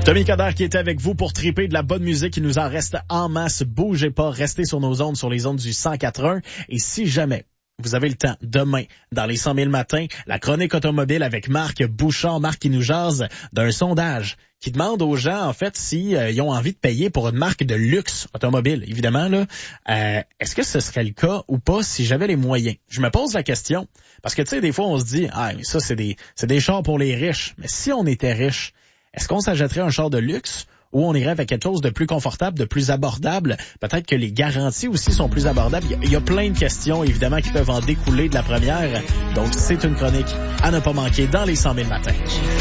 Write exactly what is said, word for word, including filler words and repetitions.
Tommy Coderre qui était avec vous pour triper de la bonne musique. Il nous en reste en masse. Bougez pas, restez sur nos ondes, sur les ondes du cent quatre un. Et si jamais vous avez le temps, demain, dans les cent mille matins, la chronique automobile avec Marc Bouchard. Marc qui nous jase d'un sondage qui demande aux gens, en fait, s'ils euh, ont envie de payer pour une marque de luxe automobile. Évidemment, là, euh, est-ce que ce serait le cas ou pas si j'avais les moyens? Je me pose la question. Parce que, tu sais, des fois, on se dit, ah, mais ça, c'est des, c'est des chars pour les riches. Mais si on était riche, est-ce qu'on s'achèterait un char de luxe ou on irait avec quelque chose de plus confortable, de plus abordable? Peut-être que les garanties aussi sont plus abordables. Il y a, il y a plein de questions, évidemment, qui peuvent en découler de la première. Donc, c'est une chronique à ne pas manquer dans les cent mille matins.